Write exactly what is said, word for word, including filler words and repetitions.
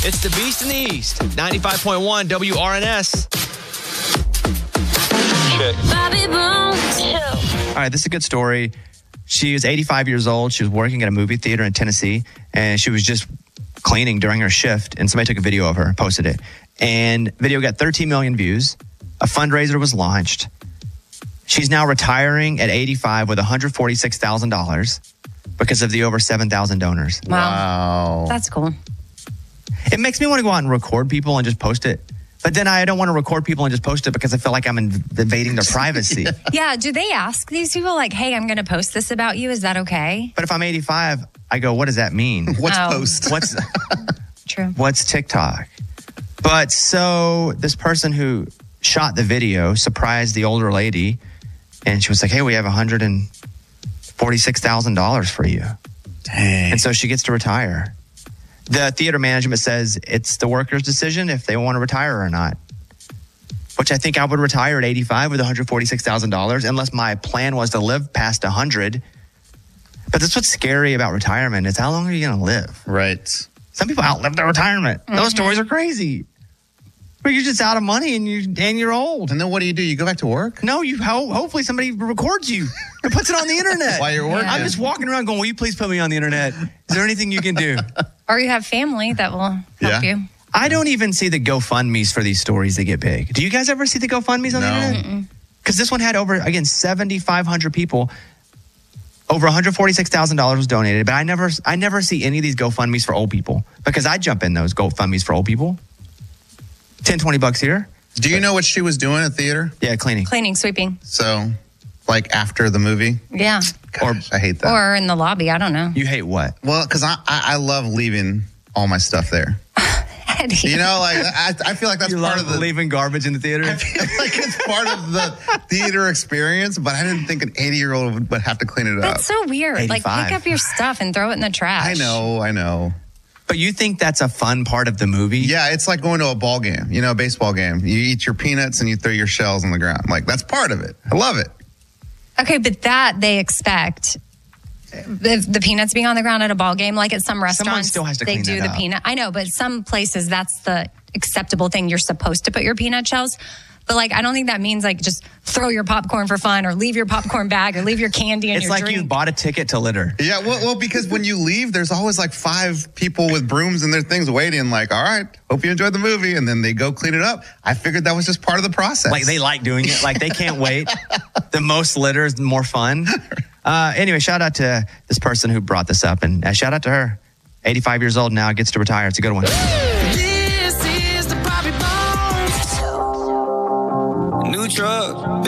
It's the Beast in the East. ninety-five point one W R N S. Check. All right, this is a good story. She was eighty-five years old. She was working at a movie theater in Tennessee, and she was just cleaning during her shift, and somebody took a video of her, posted it. And video got thirteen million views. A fundraiser was launched. She's now retiring at eighty-five with one hundred forty-six thousand dollars because of the over seven thousand donors. Wow. Wow. That's cool. It makes me want to go out and record people and just post it. But then I don't want to record people and just post it because I feel like I'm invading their privacy. Yeah. Do they ask these people like, hey, I'm going to post this about you. Is that okay? But if I'm eighty-five, I go, what does that mean? What's Oh. post? What's True. what's TikTok? But so this person who shot the video surprised the older lady, and she was like, hey, we have one hundred forty-six thousand dollars for you. Dang. And so she gets to retire. The theater management says it's the worker's decision if they want to retire or not, which I think I would retire at eighty-five with one hundred forty-six thousand dollars unless my plan was to live past one hundred. But that's what's scary about retirement is how long are you going to live? Right. Some people outlive their retirement. Mm-hmm. Those stories are crazy. Where you're just out of money and, you, and you're old. And then what do you do? You go back to work? No, you ho- hopefully somebody records you and puts it on the internet. While you're working. I'm just walking around going, will you please put me on the internet? Is there anything you can do? Or you have family that will help Yeah. you. I don't even see the GoFundMes for these stories that get big. Do you guys ever see the GoFundMes on No. the internet? Because this one had over, again, seventy-five hundred people. Over one hundred forty-six thousand dollars was donated. But I never I never see any of these GoFundMes for old people because I jump in those GoFundMes for old people. ten, twenty bucks here. Do you know what she was doing at theater? Yeah, cleaning. Cleaning, sweeping. So, like after the movie? Yeah. Gosh, I hate that. Or in the lobby. I don't know. You hate what? Well, because I, I I love leaving all my stuff there. Eddie. You know, like I, I feel like that's You part love of the leaving garbage in the theater? I feel like it's part of the theater experience, but I didn't think an eighty-year-old would, would have to clean it up. That's so weird. Like, eighty-five. pick up your stuff and throw it in the trash. I know, I know. But you think that's a fun part of the movie? Yeah, it's like going to a ball game, you know, a baseball game. You eat your peanuts and you throw your shells on the ground. Like, that's part of it. I love it. Okay, but that they expect. The, the peanuts being on the ground at a ball game, like at some restaurants, still has to they clean do that the up. peanut. I know, but some places that's the acceptable thing. You're supposed to put your peanut shells. But like, I don't think that means like just throw your popcorn for fun or leave your popcorn bag or leave your candy and It's your like drink. you bought a ticket to litter. Yeah, well, well, because when you leave, there's always like five people with brooms and their things waiting. Like, all right, hope you enjoyed the movie, and then they go clean it up. I figured that was just part of the process. Like they like doing it. Like they can't wait. The most litter is more fun. Uh, anyway, shout out to this person who brought this up, and uh, shout out to her. eighty-five years old now, gets to retire. It's a good one. This is the Bobby Bones. New truck.